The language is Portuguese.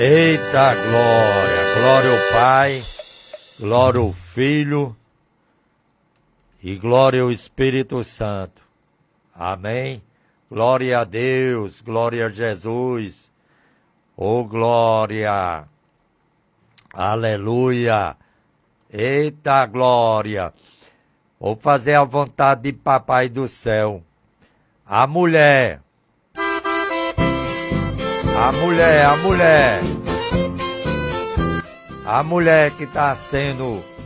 Eita glória, glória ao Pai, glória ao Filho e glória ao Espírito Santo. Amém? Glória a Deus, glória a Jesus. Oh glória, aleluia, eita glória. Vou fazer a vontade de Papai do Céu. A mulher, a mulher que está sendo